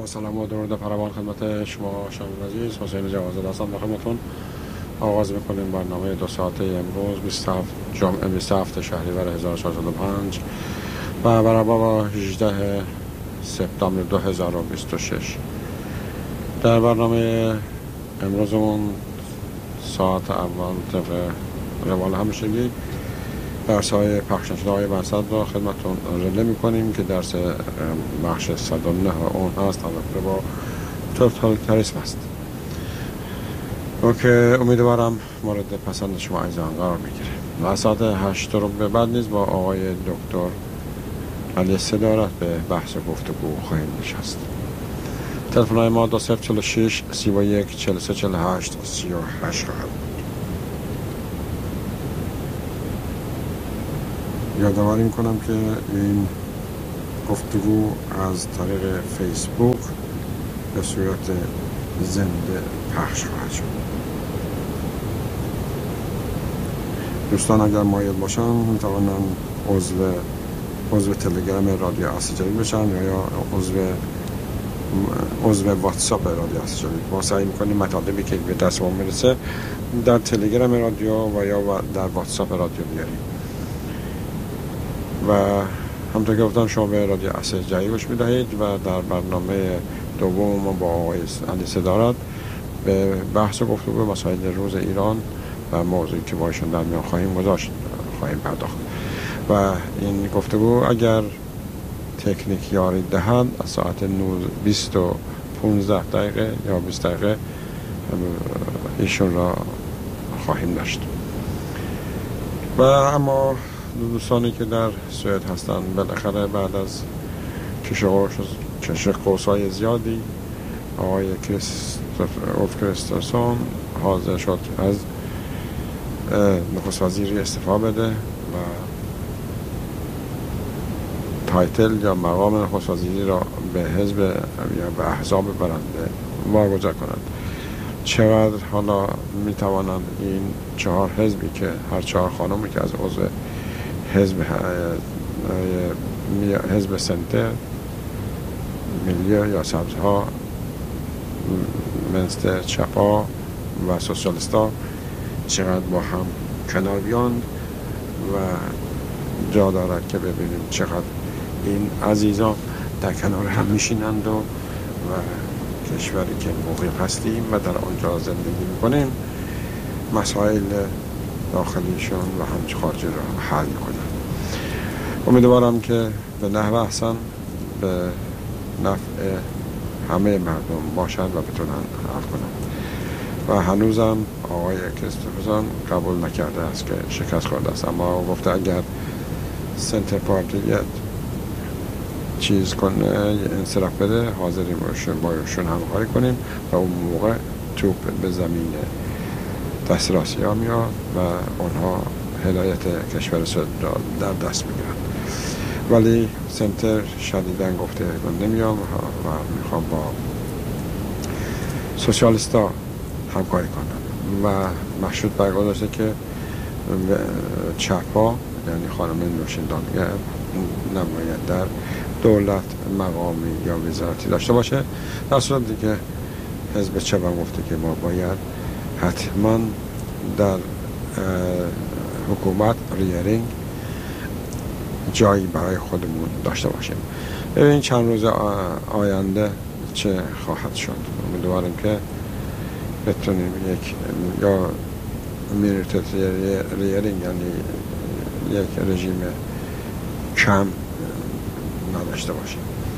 با سلام و درود فراوان خدمت شما شنوندگان عزیز. حسین جوادزاده هستم در خدمتتون. آغاز می‌کنیم برنامه 2 ساعته امروز 27 جمعه 27 شهریور 1405 و برابر با 18 سپتامبر 2026. در برنامه امروزمون ساعت اول طبق روال همیشگی درس‌های پخش شده های بحثات را خدمتتون ارائه می‌کنیم که درس بخش 109 اون هست البته با توتالیتاریسم است که امیدوارم مورد پسند شما عزیزان قرار بگیره. و ساعت 8 رو به بعد نیز با آقای دکتر علی صدارت به بحث گفتگو خواهیم نشست. تلفن های ما 2046 31 43 48 38 خواهد. یادآوری می‌کنم که این گفتگو از طریق فیسبوک به صورت زنده پخش خواهد شد. دوستان اگر مایل باشن میتوانن عضو تلگرام رادیو اصل جدید بشن یا عضو واتساپ رادیو اصل جدید. ما سعی میکنیم مطالبی که به دست ما میرسه در تلگرام رادیو و یا در واتساپ رادیو بیاریم. و همونطور که گفتم شما به رادیو اصل جدید گوش میدهید و در برنامه دوم ما با آقای علی صدارت به بحث و گفتگو مسائل روز ایران و موضوعی که با ایشون در میان خواهیم پرداخت. و این گفتگو اگر تکنیک یاری دهد از ساعت 20 و 15 دقیقه یا 20 دقیقه ایشون را خواهیم داشت. و اما دوستانی که در سوئد هستن بالاخره بعد از کش قوس‌های زیادی آقای کریستوفرسون حاضر شد از نخست وزیری استعفا بده و تایتل یا مقام نخست وزیری را به حزب یا به احزاب برنده واگذار کنند. چقدر حالا میتوانند این 4 حزبی که هر 4 خانمی که از عضو حزب سنتر ملی یا سبزها منستر چپا و سوسیالیستا چقدر با هم کنار بیاند و جا دارد که ببینیم چقدر این عزیزان در کنار هم میشینند و کشوری که مقیم هستیم و در آنجا زندگی میکنیم مسائل داخلیشون و همچه خارجی را حل کنند. امیدوارم که به نحو احسن به نفع همه مردم باشد و بتونن حل کنند. و هنوزم آقای کریستوفرسون قبول نکرده است که شکست خورده است، اما گفته اگر سنتر پارتی چیز کنه انصراف بده حاضریم با ایشون همکاری کنیم و اون موقع توپ به زمین دست راستیا میاد و اونها هدایت کشور سوئد را در دست میگیرن. ولی سنتر شدیداً گفته من نمیام و میخوام با سوسیالیستا همکاری کنم و مشروط برگذاشته که چپا یعنی خانم نوشیندانگر نباید در دولت مقامی یا وزارتی داشته باشه، در صورتی که حزب چپ گفته که ما باید حتما در حکومت ریرینگ جایی برای خودمون داشته باشیم. ببین چند روز آینده چه خواهد شد. امیدوارم که بتونیم یک یا میلیتری ریرینگ یعنی یک رژیم کم نداشته باشیم.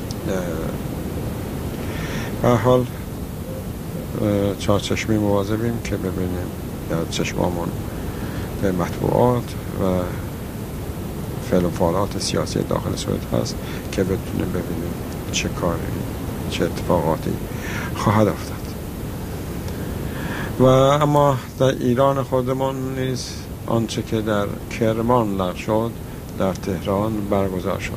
به هر حال چارچشمی مواظبیم که ببینیم در چشمامون به مطبوعات و فعل و فعالات سیاسی داخل سوئد هست که بتونیم ببینیم چه کاری چه اتفاقاتی خواهد افتاد. و اما در ایران خودمون نیز آنچه که در کرمان لغو شد در تهران برگزار شد.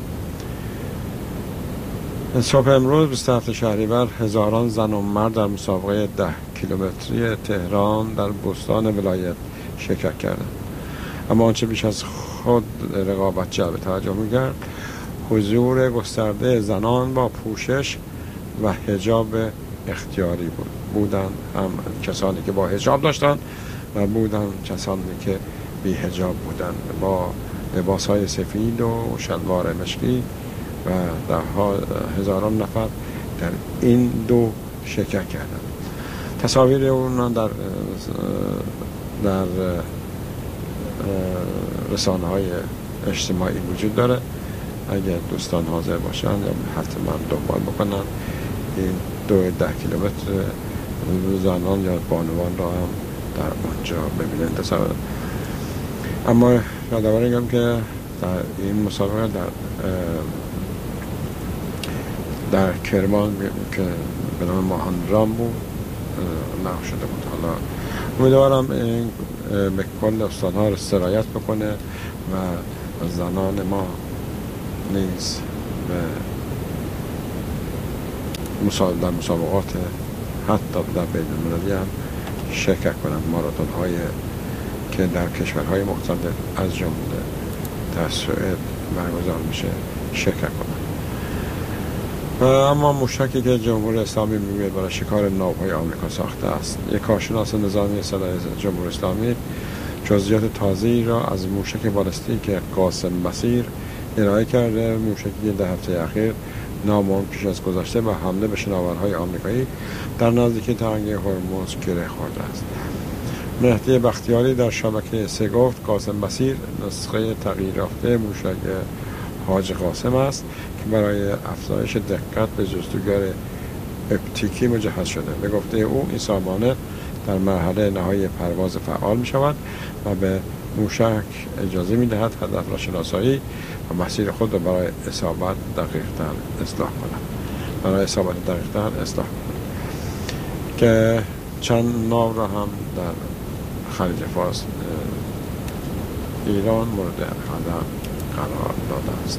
صبح امروز 27 شهریور هزاران زن و مرد در مسابقه 10 کیلومتری تهران در بستان ولایت شرکت کردند. اما آنچه بیش از خود رقابت جلب توجه می‌کرد حضور گسترده زنان با پوشش و حجاب اختیاری بودن، هم کسانی که با حجاب داشتن و بودن کسانی که بی حجاب بودن با لباسهای سفید و شلوار مشکی و هزاران نفر در این دو شرکت کردند. تصاویر اون در رسانه های اجتماعی وجود داره. اگر دوستان حاضر باشن یا حتما دنبال بکنن این 10 کیلومتر زنان یا بانوان را هم در آنجا ببینن تصاویر. اما یادآوری میگم که در این مسابقه در کرمان که به نام ماهان رام بود نقش شده بود. حالا امیدوارم این به کل استانها رو سرایت بکنه و زنان ما نیز در مسابقات حتی در بین المللی هم شرکت کنند. ماراتون های که در کشورهای مختلف از جمله در سوئد برگزار میشه شرکت کنند. اما موشکی که جمهوری اسلامی میگوید برای شکار ناوهای آمریکا ساخته است، یک کارشناس نظامی صدای جمهوری اسلامی جزئیات تازه‌ای را از موشک بالستیک قاسم مسیر ارائه کرده. موشکی در هفته اخیر نامعلوم پیش از گذشته و حمله به شناورهای آمریکایی در نزدیکی تنگه هرمز گره خورده است. مهدی بختیاری در شبکه 3 گفت قاسم مسیر نسخه تغییر یافته موشک حاج قاسم است که برای افزایش دقت به جستجوگر اپتیکی مجهز شده. به گفته او این سامانه در مرحله نهایی پرواز فعال می شود و به موشک اجازه می دهد هدف را شناسایی و مسیر خود را برای اصابت دقیق‌تر اصلاح کند. که چند ناو را هم در خلیج فارس ایران مورد هدف قرار داده است.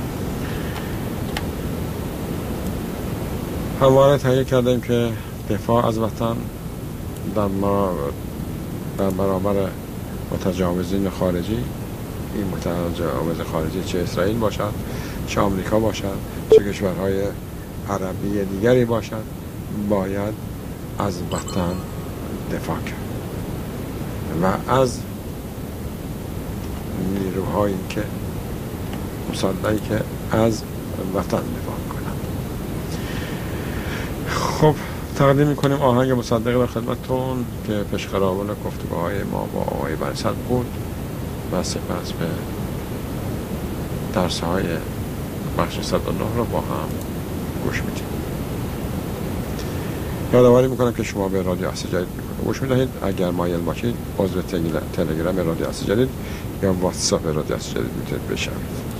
همواره تهیه کردیم که دفاع از وطن در برابر متجاوزین خارجی، این متجاوز خارجی چه اسرائیل باشد، چه آمریکا باشد، چه کشورهای عربی دیگری باشد، باید از وطن دفاع کرد و از نیروهایی که مسلحی که از وطن دفاع کنند. خب تقدیم میکنیم آهنگ مصدق در خدمتتون که پیشقرابان گفتگوهای ما با آقای بنی‌صدر بود و سپس به درس‌های بخش 109 رو با هم گوش میدیم. یادآوری میکنم که شما به رادیو اصل جدید گوش میدهید. اگر مایل باشید عضو تلگرام رادیو اصل جدید یا واتساپ رادیو اصل جدید میتونید بشوید.